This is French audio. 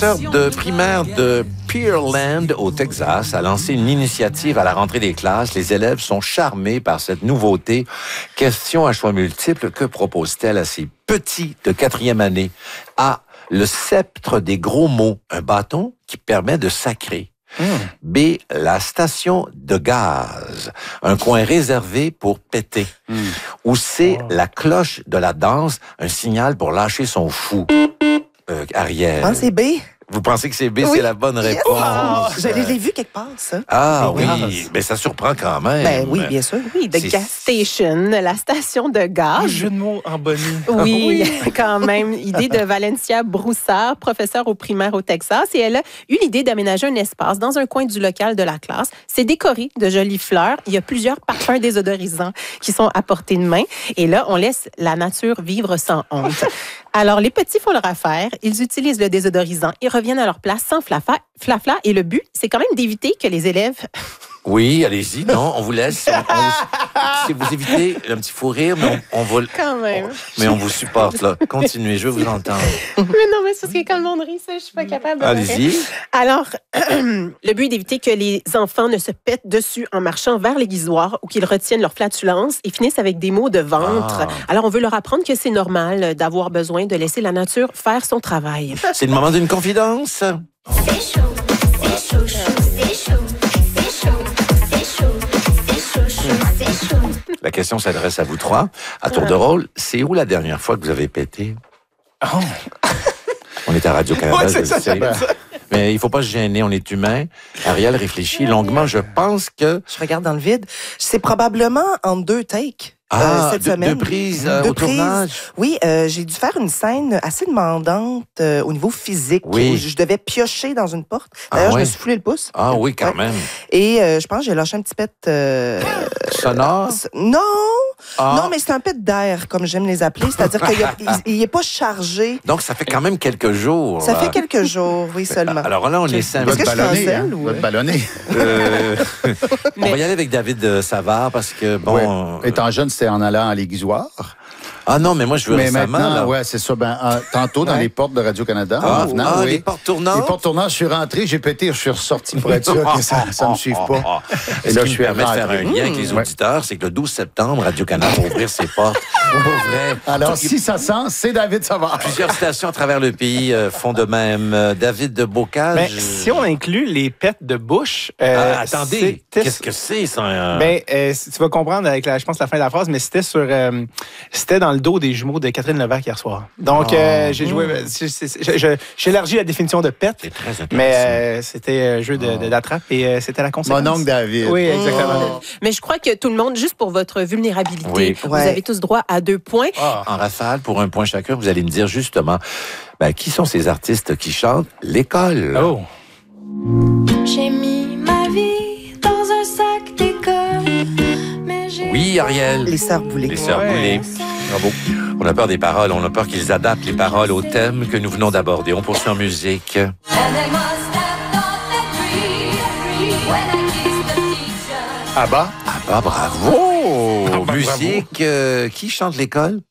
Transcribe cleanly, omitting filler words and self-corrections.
professeur de primaire de Pearland, au Texas, a lancé une initiative à la rentrée des classes. Les élèves sont charmés par cette nouveauté. Question à choix multiples, que propose-t-elle à ces petits de 4e année? A, le sceptre des gros mots, un bâton qui permet de sacrer. B, la station de gaz, un coin réservé pour péter. Ou C, la cloche de la danse, un signal pour lâcher son fou. Ariel. Ah, c'est B. Vous pensez que c'est B, Oui. c'est la bonne réponse? Je l'ai vu quelque part, ça. Ah C'est oui, gaz. mais ça surprend quand même. Ben oui, bien sûr. Oui, The C'est- Gas Station, la station de Un gaz. jeu de mots en bonnie. Oui, quand même. Idée de Valencia Broussard, professeure au primaire au Texas. Et elle a eu l'idée d'aménager un espace dans un coin du local de la classe. C'est décoré de jolies fleurs. Il y a plusieurs parfums désodorisants qui sont à portée de main. Et là, on laisse la nature vivre sans honte. Alors, les petits font leur affaire. Ils utilisent le désodorisant. Ils reviennent à leur place sans flafla. Et le but, c'est quand même d'éviter que les élèves... Oui, allez-y, non, on vous laisse. Si vous évitez un petit fou rire, mais on va... Quand même. Mais on vous supporte, là. Continuez, je veux vous entendre. Mais non, mais c'est parce que quand le monde rit, ça, je suis pas capable de Allez-y. Alors, le but est d'éviter que les enfants ne se pètent dessus en marchant vers l'aiguisoir ou qu'ils retiennent leur flatulence et finissent avec des maux de ventre. Ah. Alors, on veut leur apprendre que c'est normal d'avoir besoin de laisser la nature faire son travail. C'est le moment d'une confidence. C'est chaud, c'est chaud, chaud, c'est chaud, c'est chaud, c'est chaud, c'est chaud, chaud, c'est chaud. La question s'adresse à vous trois. À tour de rôle, c'est où la dernière fois que vous avez pété? On est à Radio-Canada, Ouais, je c'est le ça, sais. Mais il faut pas se gêner, on est humain. Ariel réfléchit longuement. Je pense que... Je regarde dans le vide. C'est probablement en 2 takes. Cette semaine. 2 prises Deux au prises. tournage. Oui, j'ai dû faire une scène assez demandante au niveau physique. Oui. Où je devais piocher dans une porte. D'ailleurs, Ah je ouais? me suis foulé le pouce. Ah oui, quand Ouais. même. Et je pense que j'ai lâché un petit pet... Sonore? Non! Ah. Non, mais c'est un pet d'air, comme j'aime les appeler. C'est-à-dire qu'il n'est pas chargé. Donc, ça fait quand même quelques jours. Ça fait quelques jours, oui, seulement. Alors là, on est simple. Est-ce que je suis en ballonné, selle ou... Votre ballonné. On va y aller avec David Savard parce que, bon... Ouais. Étant jeune, c'était en allant à l'aiguisoir. Ah non, mais moi, je veux Mais récemment... maintenant, là. ouais, c'est ça. Tantôt, dans les portes de Radio-Canada, en venant, oui. Les portes tournantes? Les portes tournantes, je suis rentré, j'ai pété, je suis ressorti pour être sûr que ça ne me suive pas. Et là, je suis permet de faire un rentré. lien avec les auditeurs, c'est que le 12 septembre, Radio-Canada va ouvrir ses portes. Pour vrai. Alors, si ça sent, c'est David Savard. Plusieurs stations à travers le pays font de même. David de Bocage. Ben, si on inclut les pets de bouche... attendez, c'était- qu'est-ce que c'est, ça? Tu vas comprendre avec, je pense, la fin de la phrase, mais c'était dans le dos des jumeaux de Catherine Levac hier soir. Donc, j'ai joué... J'élargis la définition de pet, C'est très intéressant. mais c'était un jeu d'attrape et c'était la conséquence. Mon oncle David. Oui, exactement. Mais je crois que tout le monde, juste pour votre vulnérabilité, Oui. vous Ouais. avez tous droit à 2 points. En rafale, pour un point chacun, vous allez me dire justement, qui sont ces artistes qui chantent l'école? Oh! J'ai mis ma vie dans un sac d'école, mais j'ai... Oui, Ariel. Les sœurs Boulay. Les sœurs Ouais. Boulay. Bravo. On a peur des paroles, on a peur qu'ils adaptent les paroles au thème que nous venons d'aborder. On poursuit en musique. And they must have thought that free when I kissed the teacher. Ah bah? Ah bah bravo! Musique, qui chante l'école?